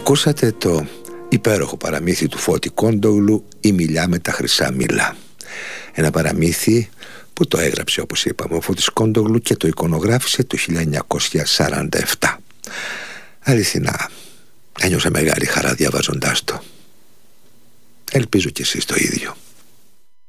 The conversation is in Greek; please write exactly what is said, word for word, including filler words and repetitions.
Ακούσατε το υπέροχο παραμύθι του Φώτη Κόντογλου, «Η Μιλιά με τα χρυσά μήλα». Ένα παραμύθι που το έγραψε, όπως είπαμε, ο Φώτης Κόντογλου και το εικονογράφησε το χίλια εννιακόσια σαράντα επτά. Αληθινά, ένιωσα μεγάλη χαρά διαβάζοντάς το. Ελπίζω κι εσείς το ίδιο.